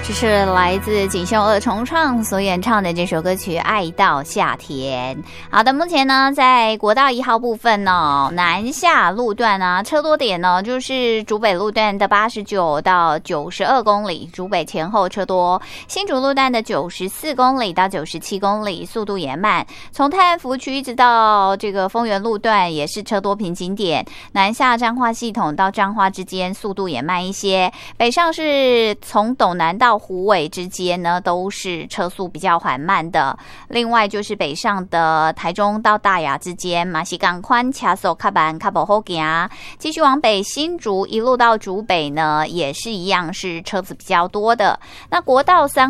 这是来自锦绣二重唱所演唱的这首歌曲《爱到夏天》。好的，目前呢，在国道1号部分呢，南下路段呢，车多点呢，就是竹北路段的89到92公里，竹北前后车多；新竹路段的94公里到97公里，速度也慢。从泰安福区一直到这个丰原路段也是车多瓶颈点，南下彰化系统到彰化之间速度也慢一些。北上是从斗南到虎尾之间呢，都是车速比较缓慢的。另外就是北上的台中到大雅之间，嘛是赶宽车速较慢较不好行。继续往北新竹一路到竹北呢，也是一样是车子比较多的。那国道3